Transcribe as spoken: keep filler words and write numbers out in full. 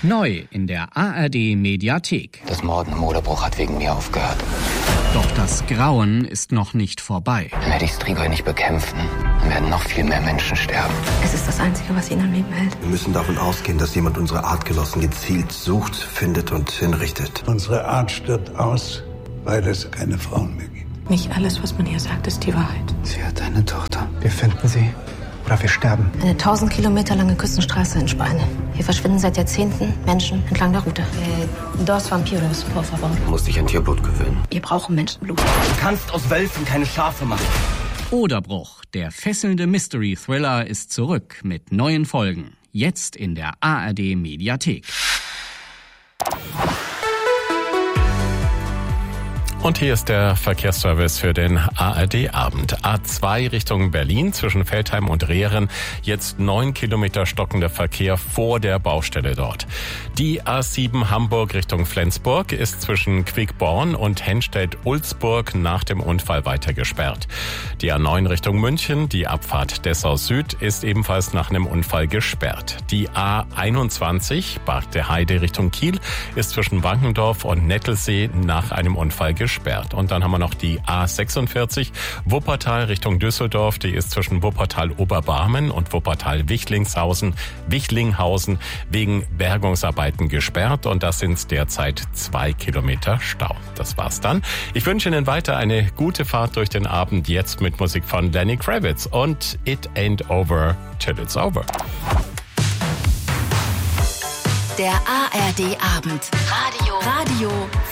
Neu in der A R D-Mediathek. Das Morden im Moderbruch hat wegen mir aufgehört. Doch das Grauen ist noch nicht vorbei. Wenn wir die Strigoi nicht bekämpfen, dann werden noch viel mehr Menschen sterben. Es ist das Einzige, was ihn am Leben hält. Wir müssen davon ausgehen, dass jemand unsere Artgenossen gezielt sucht, findet und hinrichtet. Unsere Art stirbt aus, weil es keine Frauen mehr gibt. Nicht alles, was man hier sagt, ist die Wahrheit. Sie hat eine Tochter. Wir finden sie oder wir sterben. Eine tausend Kilometer lange Küstenstraße in Spanien. Hier verschwinden seit Jahrzehnten Menschen entlang der Route. Äh, dos vampiros, por favor. Du musst dich an Tierblut gewöhnen. Wir brauchen Menschenblut. Du kannst aus Wölfen keine Schafe machen. Oderbruch, der fesselnde Mystery-Thriller, ist zurück mit neuen Folgen. Jetzt in der A R D-Mediathek. Und hier ist der Verkehrsservice für den A R D-Abend. A zwei Richtung Berlin zwischen Veltheim und Rehren. Jetzt neun Kilometer stockender Verkehr vor der Baustelle dort. Die A sieben Hamburg Richtung Flensburg ist zwischen Quickborn und Henstedt-Ulzburg nach dem Unfall weiter gesperrt. Die A neun Richtung München, die Abfahrt Dessau Süd, ist ebenfalls nach einem Unfall gesperrt. Die A einundzwanzig Bad der Heide Richtung Kiel ist zwischen Wankendorf und Nettelsee nach einem Unfall gesperrt. Gesperrt. Und dann haben wir noch die A sechsundvierzig Wuppertal Richtung Düsseldorf. Die ist zwischen Wuppertal-Oberbarmen und Wuppertal-Wichlinghausen Wichlinghausen wegen Bergungsarbeiten gesperrt. Und das sind derzeit zwei Kilometer Stau. Das war's dann. Ich wünsche Ihnen weiter eine gute Fahrt durch den Abend. Jetzt mit Musik von Lenny Kravitz und It Ain't Over Till It's Over. Der A R D-Abend. Radio. Radio